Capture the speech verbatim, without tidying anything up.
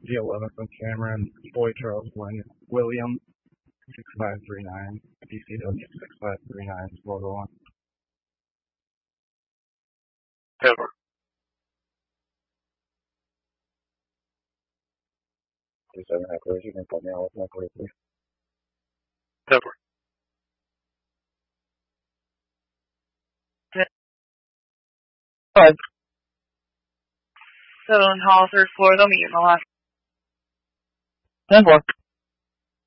D eleven from Cameron, Boy Charles William, six five three nine, B C W six five three nine, Florida one. Over. Two seven heckles, you can put me out with my police, please. Over. Five. Seven Hall, third floor, they'll meet you in the last. Ten four.